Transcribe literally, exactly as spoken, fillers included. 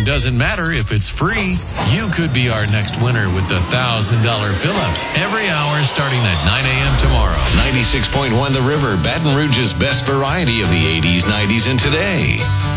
doesn't matter if it's free. You could be our next winner with the one thousand dollars fill-up every hour starting at nine a.m. tomorrow. ninety-six point one The River, Baton Rouge's best variety of the eighties, nineties, and today.